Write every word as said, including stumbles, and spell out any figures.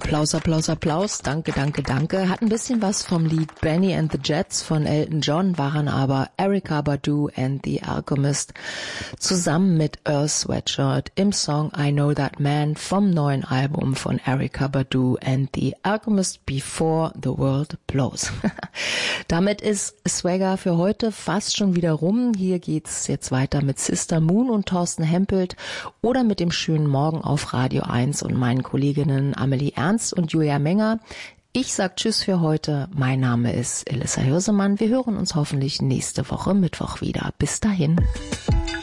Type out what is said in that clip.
Applaus, Applaus, Applaus. Danke, danke, danke. Hat ein bisschen was vom Lied Benny and the Jets von Elton John, waren aber Erykah Badu and the Alchemist zusammen mit Earl Sweatshirt im Song I Know That Man vom neuen Album von Erykah Badu and the Alchemist Before the World Blows. Damit ist Swagger für heute fast schon wieder rum. Hier geht's jetzt weiter mit Sister Moon und Thorsten Hempelt oder mit dem schönen Morgen auf Radio eins und meinen Kolleginnen Amelie Ernst und Julia Menger. Ich sag Tschüss für heute. Mein Name ist Elissa Hirsemann. Wir hören uns hoffentlich nächste Woche Mittwoch wieder. Bis dahin.